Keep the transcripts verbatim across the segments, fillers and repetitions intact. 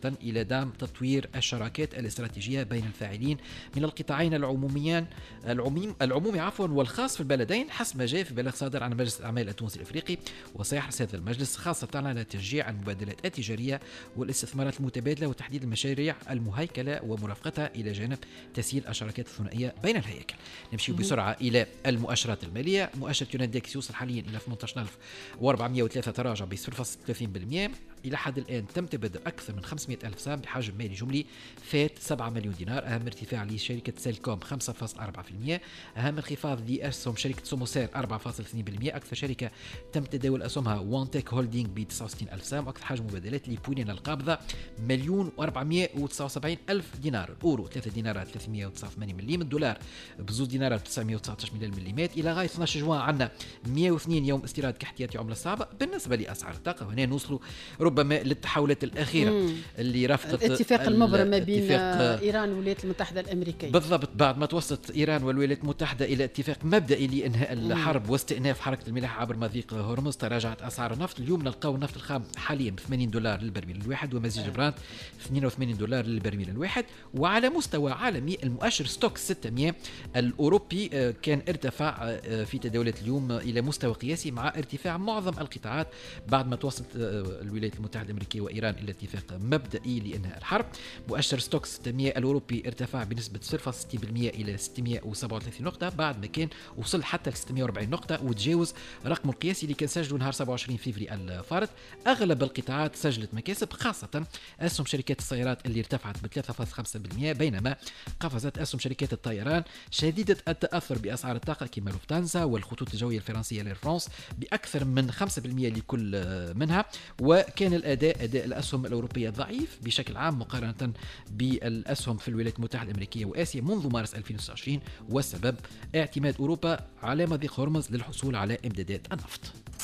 خاصة إلى دعم تطوير الشراكات الاستراتيجية بين الفاعلين من القطاعين العموميين العمومي العمومي عفوا والخاص في البلدين، حسب ما جاء في بلاغ صادر عن مجلس الأعمال التونسي الأفريقي. وسيحرص هذا المجلس خاصة على تشجيع المبادلات التجارية والاستثمارات المتبادلة وتحديد المشاريع المهيكلة ومرافقتها إلى جانب تسهيل الشراكات الثنائية بين الهياكل. نمشي بسرعة إلى المؤشرات المالية. مؤشر يوناندكس يوصل حاليا إلى ثمانية عشر ألف وأربعمائة وثلاثة، تراجع ب صفر فاصلة ثلاثين بالمئة. إلى حد الآن تم تبادل أكثر من خمسمائة ألف سهم بحجم مالي جملي فات سبعة مليون دينار. أهم ارتفاع لشركة سيلكوم خمسة فاصلة أربعة بالمئة. أهم انخفاض لأسهم شركة سوموسير أربعة فاصلة اثنين بالمئة. أكثر شركة تم تداول أسهمها وانتك هولدينج ب تسعة وستين ألف سهم. أكثر حجم مبادلات لبولين القابضة مليون وأربعمائة وتسعة وسبعين ألف دينار. الأورو ثلاثة دينارات ثلاثمائة وتسعة وثمانين مليم. الدولار بزوز دينارات تسعمائة وتسعة عشر مليمات. إلى غاية اثني عشر جوان عندنا مئة واثنين يوم استيراد كاحتياطي عملة صعبة. بالنسبة لأسعار الطاقة هنا نوصلوا ربما للتحولات الأخيرة مم. اللي رافقت الاتفاق المبرم ما بين إيران والولايات المتحدة الأمريكية. بالضبط، بعد ما توصلت إيران والولايات المتحدة إلى اتفاق مبدئي لإنهاء الحرب واستئناف حركة الملاحة عبر مضيق هرمز، تراجعت أسعار النفط. اليوم نلقاو النفط الخام حاليا ب ثمانين دولار للبرميل الواحد، ومزيج برانت اثنين وثمانين دولار للبرميل الواحد. وعلى مستوى عالمي المؤشر ستوك ستمائة الأوروبي كان ارتفع في تداولات اليوم إلى مستوى قياسي مع ارتفاع معظم القطاعات بعد ما توصلت الولايات المتحدة الأمريكية وإيران إلى اتفاق مبدئي لإنهاء الحرب. مؤشر ستوك ستمائة الأوروبي ارتفع بنسبة صفر فاصلة ستين بالمئة إلى ستمائة وسبعة وثلاثين نقطة بعد ما كان وصل حتى ل ستمائة وأربعين نقطة وتجاوز رقم القياسي اللي كان سجله نهار سبعة وعشرين فبراير الفارط. أغلب القطاعات سجلت مكاسب، خاصة أسهم شركات السيارات اللي ارتفعت ب ثلاثة فاصلة خمسة بالمئة، بينما قفزت أسهم شركات الطيران شديدة التأثر بأسعار الطاقة كما لوفتانزا والخطوط الجوية الفرنسية لير فرانس بأكثر من خمسة بالمئة لكل منها. وكان الأداء أداء الأسهم الأوروبية ضعيف بشكل عام مقارنة بالأسهم في الولايات المتحدة الأمريكية وآسيا منذ مارس ألفين وتسعة وعشرين، والسبب اعتماد أوروبا على مضيق هرمز للحصول على امدادات النفط.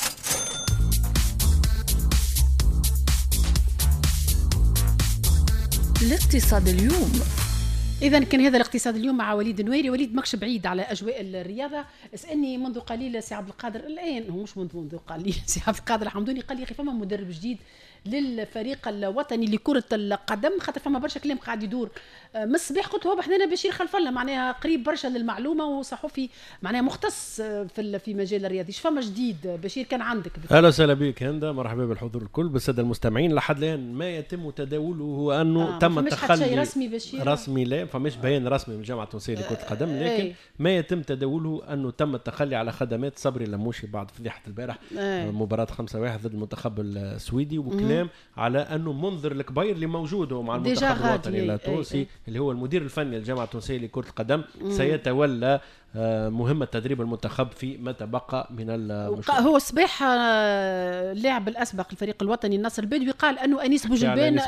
الاقتصاد اليوم. إذا كان هذا الاقتصاد اليوم مع وليد النويري. وليد ماكش بعيد على أجواء الرياضة. اسألني منذ قليل سي عبد القادر، الآن هو مش منذ منذ قليل سي عبد القادر الحمدوني قال لي خي فما مدرب جديد للفريق الوطني لكرة القدم، خاطر فما برشا كلام قاعد يدور من الصباح. قلت هو بحذنا بشير خلف الله، معناها قريب برشا للمعلومة وصحفي معناها مختص في في مجال الرياضي. ايش فما جديد بشير كان عندك؟ اهلا وسهلا بك هندا، مرحبا بالحضور الكل بالساده المستمعين. لحد الان ما يتم تداوله هو انه آه تم التخلي رسمي بشير رسمي لا فماش بيان رسمي من الجامعه التونسيه لكرة القدم، لكن ايه. ما يتم تداوله انه تم التخلي على خدمات صبري اللموشي بعد فضيحه البارح ايه. مباراه خمسة واحد ضد المنتخب السويدي، وكلام مم. على انه منذر الكبير اللي موجود مع المنتخب الوطني التونسي ايه. اللي هو المدير الفني للجامعه التونسيه لكرة القدم مم. سيتولى مهمة تدريب المنتخب في ما تبقى من المشروع. هو صباح اللاعب الأسبق الفريق الوطني النصر البدوي قال أنه أنيس بوجلبان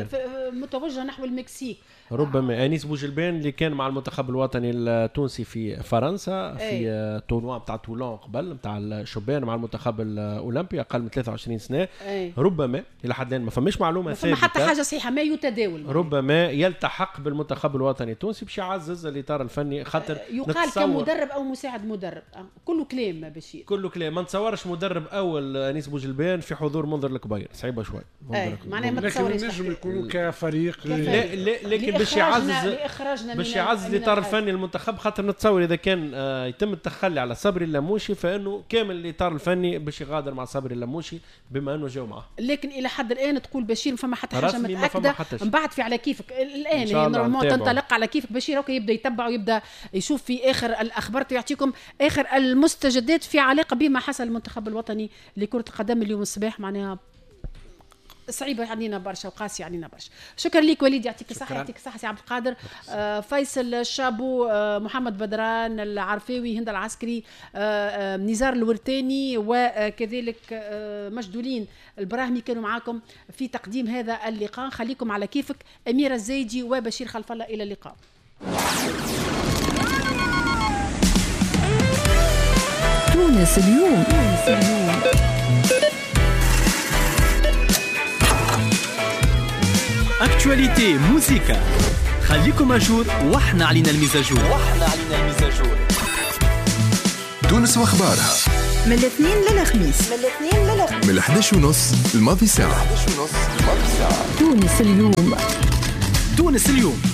في متوجه نحو المكسيك. ربما أنيس بوجلبان اللي كان مع المنتخب الوطني التونسي في فرنسا في أي. تورنوا بتاع تولون قبل بتاع الشبان مع المنتخب الأولمبي أقل من ثلاثة وعشرين سنة أي. ربما إلى حد الآن ما فماش معلومة ثابتة، ما حتى حاجة صحيحة ما يتداول. ربما يلتحق بالمنتخب الوطني التونسي باش يعزز الإطار الفني، خاطر يقال كمدرب أو مساعد مدرب كله كلام بشير كله كلام. ما نتصورش مدرب أول أنيس بوجلبان في حضور منذر الكبير، صعيبة شوي. معناها ما تصورش نجم يكونوا كفريق لا لا لكن باش يعزز باش يعزز الإطار الفني للمنتخب، خاطر نتصور إذا كان آه يتم التخلي على صبري اللموشي فإنه كامل الإطار الفني باش يغادر مع صبري اللموشي بما إنه جاو معه. لكن إلى حد الآن تقول بشير فما حتى حاجة متأكدة من بعد في على كيفك الآن هي نورمال تنطلق على كيفك بشير وكي يبدأ يتبع ويبدأ يشوف في آخر الأخبار يعطيكم آخر المستجدات في علاقة بما حصل المنتخب الوطني لكرة القدم اليوم الصباح. معناها صعيبة علينا برشا وقاسية علينا برشا. شكرا لك وليد، يعطيك الصحة. يعطيك الصحة سي عبد القادر. آه فيصل الشابو، آه محمد بدران العرفاوي، هند العسكري، آه آه نزار الورتاني، وكذلك آه مجدولين البراهمي كانوا معاكم في تقديم هذا اللقاء. خليكم على كيفك. أميرة الزايدي وبشير خلف الله، إلى اللقاء. تونس اليوم. تونس اليوم. اكتواليتي موسيقى، خليكم اجور واحنا علينا المزاجور. واحنا علينا المزاجور. تونس واخبارها من الاثنين للخميس. من الاثنين للخميس. من الحداش ونص الماضي ساعة. الحداش ونص الماضي ساعة. تونس اليوم. تونس اليوم